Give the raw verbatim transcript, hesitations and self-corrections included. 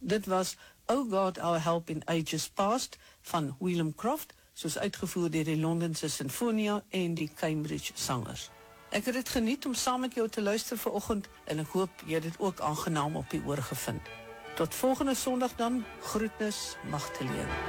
Dit was Oh God, Our Help in Ages Past van Willem Croft, soos uitgevoer deur die Londense Sinfonia en die Cambridge Sangers. Ek het dit geniet om saam met jou te luister vanoggend en ek hoop jy het dit ook aangenaam op die oor gevind. Tot volgende Sondag dan, groetnis, Magdalene.